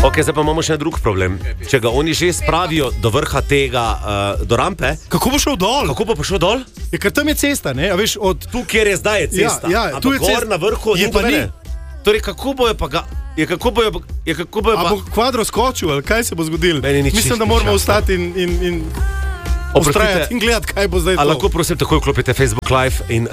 Ok, zdaj pa imamo še drug problem. Če ga oni že spravijo do vrha tega, do rampe, Kako bo šel dol? kako bo prišel dol? Ja, ker tam je cesta, ne? A veš, od... Tu, kjer je zdaj cesta. tu je gor cesta. na vrhu Je pa ni. Torej, kako bojo pa ga... Kako bojo A bo kvadro skočil, ali kaj se bo zgodilo? Meni ni Mislim, čisto da moramo jasno. ostati in Oprostite, ustrajati in gledati, kaj bo zdaj A to. lahko prosim takoj vklopite Facebook Live in